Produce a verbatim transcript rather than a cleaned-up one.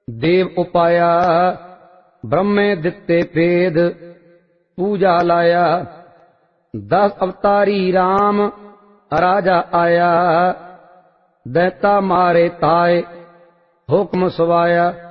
देव उपाया ब्रह्मे दिते भेद पूजा लाया। दस अवतारी राम राजा आया, दैता मारे ताए हुक्म सवाया।